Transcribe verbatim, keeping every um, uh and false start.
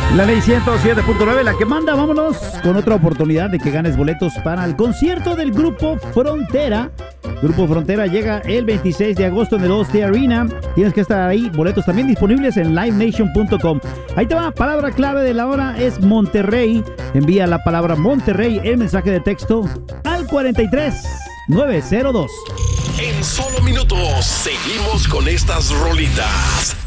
La ley ciento siete punto nueve, la que manda. Vámonos con otra oportunidad de que ganes boletos para el concierto del Grupo Frontera. Grupo Frontera llega el veintiséis de agosto en el All-Star Arena. Tienes que estar ahí. Boletos también disponibles en live nation punto com. Ahí te va. Palabra clave de la hora es Monterrey. Envía la palabra Monterrey en mensaje de texto al cuarenta y tres nueve cero dos. En solo minutos seguimos con estas rolitas.